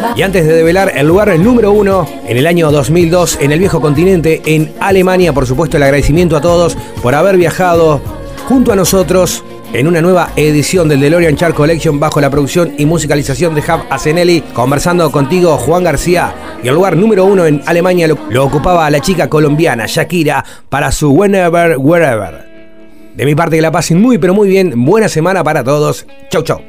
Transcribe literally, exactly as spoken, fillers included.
Y antes de develar el lugar número uno en el año dos mil dos en el viejo continente, en Alemania, por supuesto el agradecimiento a todos por haber viajado junto a nosotros en una nueva edición del DeLorean Chart Collection bajo la producción y musicalización de Jav Asenelli. Conversando contigo, Juan García. Y el lugar número uno en Alemania lo, lo ocupaba la chica colombiana Shakira para su Whenever, Wherever. De mi parte, que la pasen muy pero muy bien. Buena semana para todos. Chau, chau.